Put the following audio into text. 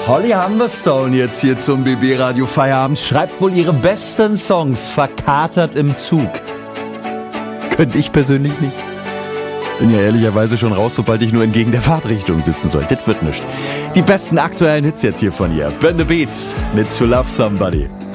Holly Humberstone jetzt hier zum BB Radio Feierabend. Schreibt wohl ihre besten Songs verkatert im Zug. Könnte ich persönlich nicht. Bin ja ehrlicherweise schon raus, sobald ich nur entgegen der Fahrtrichtung sitzen soll. Das wird nichts. Die besten aktuellen Hits jetzt hier von ihr. Burn the Beats mit To Love Somebody.